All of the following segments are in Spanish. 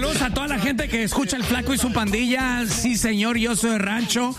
saludos a toda la gente que escucha El Flaco y su Pandilla. Sí, señor, yo soy de rancho.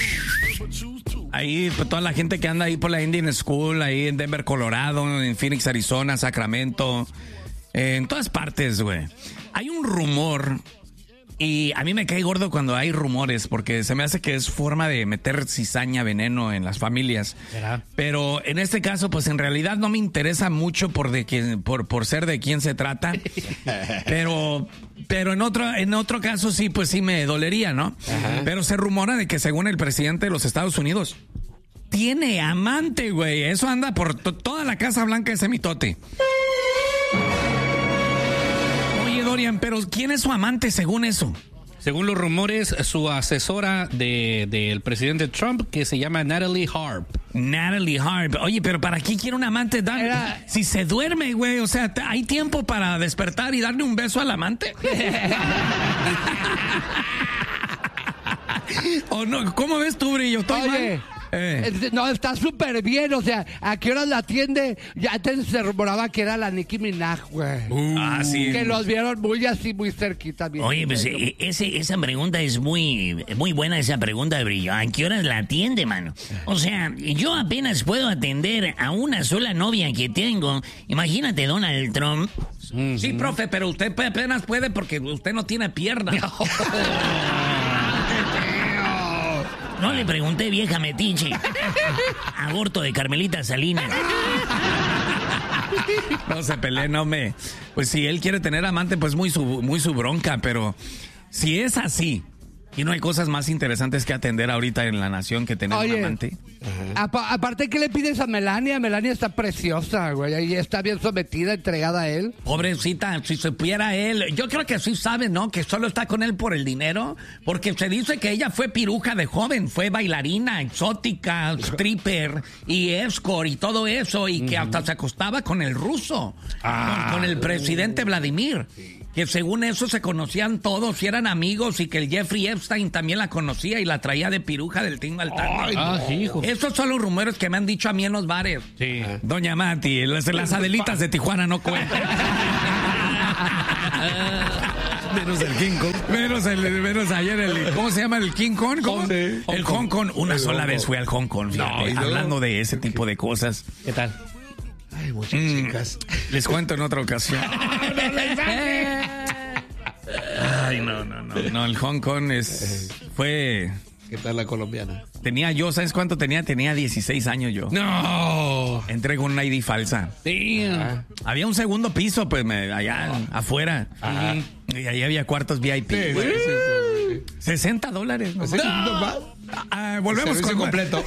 Ahí, pues, toda la gente que anda ahí por la Indian School, ahí en Denver, Colorado, en Phoenix, Arizona, Sacramento, en todas partes, güey. Hay un rumor, y a mí me cae gordo cuando hay rumores, porque se me hace que es forma de meter cizaña, veneno en las familias. ¿Será? Pero en este caso, pues en realidad no me interesa mucho por ser de quién se trata. Pero en otro caso sí, pues sí me dolería, ¿no? Ajá. Pero se rumora de que según el presidente de los Estados Unidos tiene amante, güey. Eso anda por toda la Casa Blanca, ese mitote. Oye, Dorian, pero ¿quién es su amante según eso? Según los rumores, su asesora del presidente Trump, que se llama Natalie Harp. Natalie Harp. Oye, pero ¿para qué quiere un amante? Si se duerme, güey. O sea, ¿hay tiempo para despertar y darle un beso al amante? ¿O no? ¿Cómo ves tú, Brillo? Oye, no, está súper bien. O sea, ¿a qué horas la atiende? Ya antes se rumoraba que era la Nicki Minaj, güey. Sí. Que los vieron muy cerquita. Bien. Oye, pues esa pregunta es muy buena, esa pregunta, Brillo. ¿A qué horas la atiende, mano? O sea, yo apenas puedo atender a una sola novia que tengo. Imagínate, Donald Trump. Sí, profe, pero usted apenas puede porque usted no tiene pierna. No le pregunté, vieja metiche. Aborto de Carmelita Salinas. No se pelee, no me... Pues si él quiere tener amante, pues muy su bronca, pero si es así, y no hay cosas más interesantes que atender ahorita en la nación que tener un amante. Aparte, ¿qué le pides a Melania? Melania está preciosa, güey, y está bien sometida, entregada a él. Pobrecita, si supiera él, yo creo que sí sabe, ¿no? Que solo está con él por el dinero, porque se dice que ella fue piruja de joven, fue bailarina, exótica, stripper y escort y todo eso, y que hasta se acostaba con el ruso, con el presidente Vladimir. Que según eso se conocían todos y eran amigos, y que el Jeffrey Epstein también la conocía y la traía de piruja del tingo al tango. Sí, hijo. Esos son los rumores que me han dicho a mí en los bares. Sí. Doña Mati, las Adelitas de Tijuana no cuentan. Menos el King Kong. Menos ayer ¿cómo se llama el King Kong? El Hong Kong. Una sola vez fui al Hong Kong, fíjate, hablando de ese tipo de cosas. ¿Qué tal? Ay, muchas chicas. Les cuento en otra ocasión. Ay, no, el Hong Kong fue... ¿Qué tal la colombiana? Tenía yo, ¿sabes cuánto tenía? Tenía 16 años yo. ¡No! Entré con una ID falsa. Damn. Había un segundo piso, pues, allá afuera. Ajá. Y ahí había cuartos VIP. Sí. $60. ¿No? Volvemos con completo.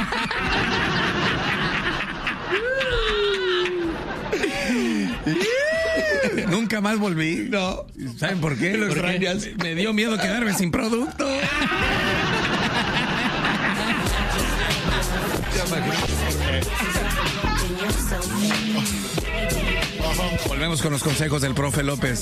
Nunca más volví. No. ¿Saben por qué? Lo extrañas. Me dio miedo quedarme sin producto. Volvemos con los consejos del profe López.